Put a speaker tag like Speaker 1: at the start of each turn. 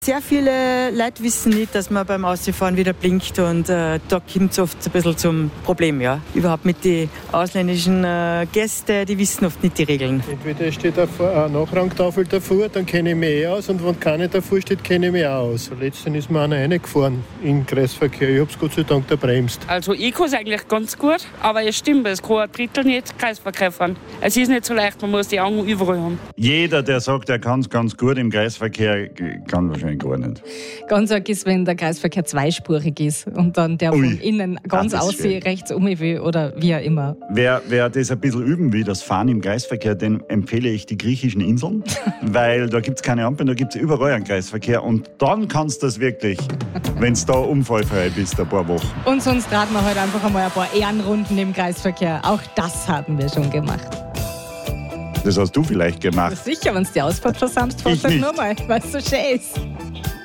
Speaker 1: Sehr viele Leute wissen nicht, dass man beim Ausfahren wieder blinkt und da kommt es oft ein bisschen zum Problem. Ja. Überhaupt mit den ausländischen Gästen, die wissen oft nicht die Regeln.
Speaker 2: Entweder steht eine Nachrangtafel davor, dann kenne ich mich aus und wenn keine davor steht, kenne ich mich auch aus. Letztens ist mir einer reingefahren im Kreisverkehr. Ich habe es Gott sei Dank da bremst.
Speaker 3: Also ich kann es eigentlich ganz gut, aber es stimmt, es kann ein Drittel nicht Kreisverkehr fahren. Es ist nicht so leicht, man muss die Augen überall haben.
Speaker 4: Jeder, der sagt, er kann es ganz gut im Kreisverkehr, kann wahrscheinlich gar nicht.
Speaker 5: Ganz arg ist, wenn der Kreisverkehr zweispurig ist und dann der von innen ganz aussieht, rechts um will oder wie auch immer.
Speaker 4: Wer das ein bisschen üben will, das Fahren im Kreisverkehr, dem empfehle ich die griechischen Inseln, weil da gibt es keine Ampeln, da gibt es überall einen Kreisverkehr und dann kannst du das wirklich, wenn du da unfallfrei bist, ein paar Wochen.
Speaker 5: Und sonst raten wir halt einfach einmal ein paar Ehrenrunden im Kreisverkehr. Auch das haben wir schon gemacht.
Speaker 4: Das hast du vielleicht gemacht.
Speaker 5: Sicher, wenn es die Ausfahrt versammst, fahrst du nur mal, weil es so schön ist.